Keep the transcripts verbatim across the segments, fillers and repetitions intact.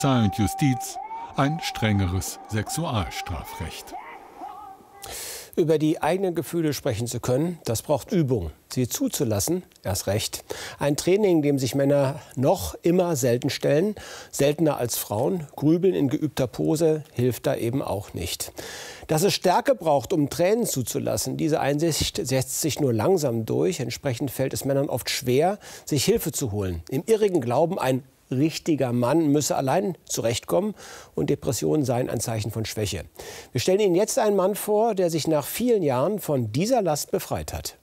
Polizei und Justiz ein strengeres Sexualstrafrecht. Über die eigenen Gefühle sprechen zu können, das braucht Übung. Sie zuzulassen, erst recht. Ein Training, dem sich Männer noch immer selten stellen, seltener als Frauen. Grübeln in geübter Pose hilft da eben auch nicht. Dass es Stärke braucht, um Tränen zuzulassen, diese Einsicht setzt sich nur langsam durch. Entsprechend fällt es Männern oft schwer, sich Hilfe zu holen. Im irrigen Glauben, ein richtiger Mann müsse allein zurechtkommen und Depressionen seien ein Zeichen von Schwäche. Wir stellen Ihnen jetzt einen Mann vor, der sich nach vielen Jahren von dieser Last befreit hat.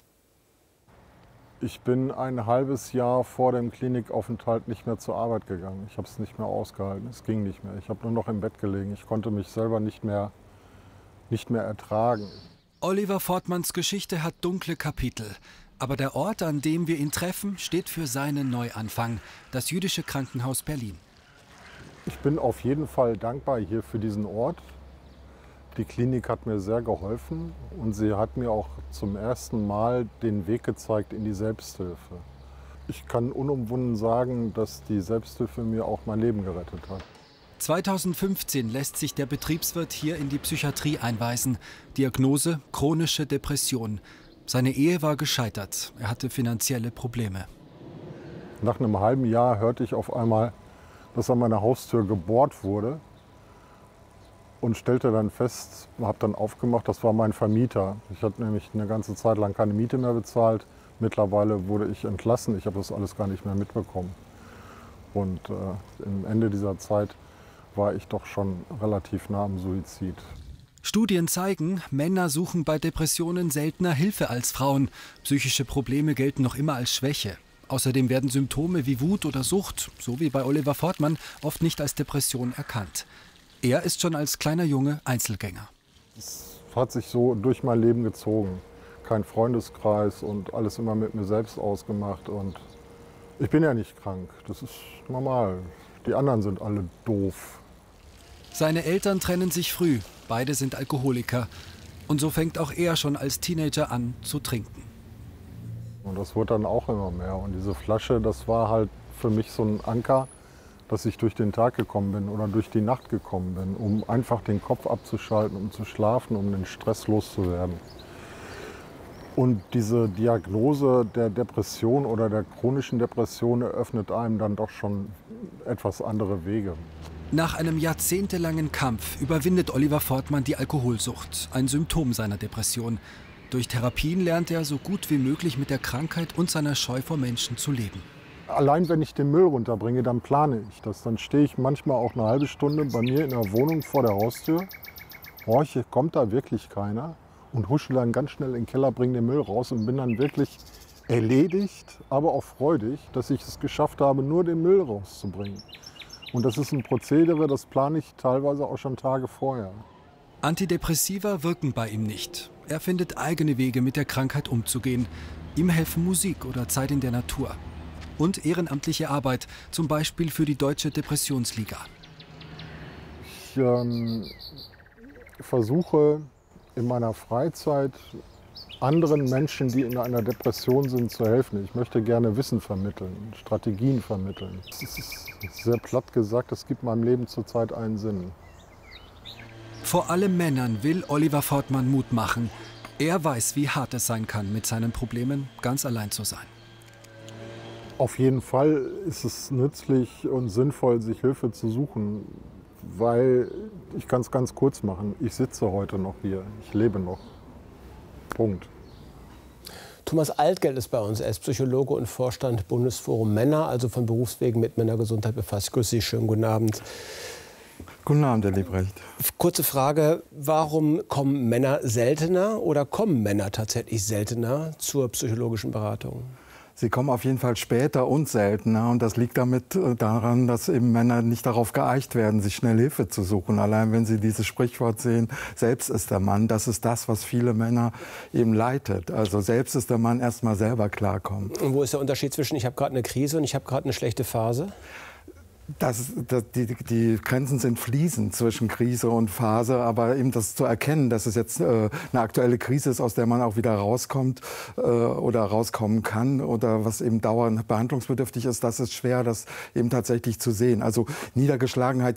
Ich bin ein halbes Jahr vor dem Klinikaufenthalt nicht mehr zur Arbeit gegangen. Ich habe es nicht mehr ausgehalten. Es ging nicht mehr. Ich habe nur noch im Bett gelegen. Ich konnte mich selber nicht mehr, nicht mehr ertragen. Oliver Fortmanns Geschichte hat dunkle Kapitel. Aber der Ort, an dem wir ihn treffen, steht für seinen Neuanfang, das Jüdische Krankenhaus Berlin. Ich bin auf jeden Fall dankbar hier für diesen Ort. Die Klinik hat mir sehr geholfen und sie hat mir auch zum ersten Mal den Weg gezeigt in die Selbsthilfe. Ich kann unumwunden sagen, dass die Selbsthilfe mir auch mein Leben gerettet hat. zweitausendfünfzehn lässt sich der Betriebswirt hier in die Psychiatrie einweisen. Diagnose: chronische Depression. Seine Ehe war gescheitert. Er hatte finanzielle Probleme. Nach einem halben Jahr hörte ich auf einmal, dass an meiner Haustür gebohrt wurde und stellte dann fest, habe dann aufgemacht, das war mein Vermieter. Ich hatte nämlich eine ganze Zeit lang keine Miete mehr bezahlt. Mittlerweile wurde ich entlassen. Ich habe das alles gar nicht mehr mitbekommen. Und äh, am Ende dieser Zeit war ich doch schon relativ nah am Suizid. Studien zeigen, Männer suchen bei Depressionen seltener Hilfe als Frauen. Psychische Probleme gelten noch immer als Schwäche. Außerdem werden Symptome wie Wut oder Sucht, so wie bei Oliver Fortmann, oft nicht als Depression erkannt. Er ist schon als kleiner Junge Einzelgänger. Es hat sich so durch mein Leben gezogen. Kein Freundeskreis und alles immer mit mir selbst ausgemacht. Und ich bin ja nicht krank, das ist normal. Die anderen sind alle doof. Seine Eltern trennen sich früh. Beide sind Alkoholiker. Und so fängt auch er schon als Teenager an zu trinken. Und das wurde dann auch immer mehr. Und diese Flasche, das war halt für mich so ein Anker, dass ich durch den Tag gekommen bin oder durch die Nacht gekommen bin, um einfach den Kopf abzuschalten, um zu schlafen, um den Stress loszuwerden. Und diese Diagnose der Depression oder der chronischen Depression eröffnet einem dann doch schon etwas andere Wege. Nach einem jahrzehntelangen Kampf überwindet Oliver Fortmann die Alkoholsucht, ein Symptom seiner Depression. Durch Therapien lernt er, so gut wie möglich mit der Krankheit und seiner Scheu vor Menschen zu leben. Allein wenn ich den Müll runterbringe, dann plane ich das. Dann stehe ich manchmal auch eine halbe Stunde bei mir in der Wohnung vor der Haustür, horche, kommt da wirklich keiner und husche dann ganz schnell in den Keller, bringe den Müll raus und bin dann wirklich erledigt, aber auch freudig, dass ich es geschafft habe, nur den Müll rauszubringen. Und das ist ein Prozedere, das plane ich teilweise auch schon Tage vorher. Antidepressiva wirken bei ihm nicht. Er findet eigene Wege, mit der Krankheit umzugehen. Ihm helfen Musik oder Zeit in der Natur. Und ehrenamtliche Arbeit, zum Beispiel für die Deutsche Depressionsliga. Ich ähm, versuche in meiner Freizeit anderen Menschen, die in einer Depression sind, zu helfen. Ich möchte gerne Wissen vermitteln, Strategien vermitteln. Es ist sehr platt gesagt, es gibt meinem Leben zurzeit einen Sinn. Vor allem Männern will Oliver Fortmann Mut machen. Er weiß, wie hart es sein kann, mit seinen Problemen ganz allein zu sein. Auf jeden Fall ist es nützlich und sinnvoll, sich Hilfe zu suchen, weil, ich kann es ganz kurz machen, ich sitze heute noch hier, ich lebe noch. Punkt. Thomas Altgeld ist bei uns. Er ist Psychologe und Vorstand Bundesforum Männer, also von Berufswegen mit Männergesundheit befasst. Grüß Sie, schönen guten Abend. Guten Abend, Herr Liebrecht. Kurze Frage, warum kommen Männer seltener oder kommen Männer tatsächlich seltener zur psychologischen Beratung? Sie kommen auf jeden Fall später und seltener. Und das liegt damit daran, dass eben Männer nicht darauf geeicht werden, sich schnell Hilfe zu suchen. Allein wenn Sie dieses Sprichwort sehen, selbst ist der Mann, das ist das, was viele Männer eben leitet. Also selbst ist der Mann erst mal selber klarkommen. Und wo ist der Unterschied zwischen ich habe gerade eine Krise und ich habe gerade eine schlechte Phase? Das, das, die, die Grenzen sind fließend zwischen Krise und Phase, aber eben das zu erkennen, dass es jetzt äh, eine aktuelle Krise ist, aus der man auch wieder rauskommt äh, oder rauskommen kann oder was eben dauernd behandlungsbedürftig ist, das ist schwer, das eben tatsächlich zu sehen. Also Niedergeschlagenheit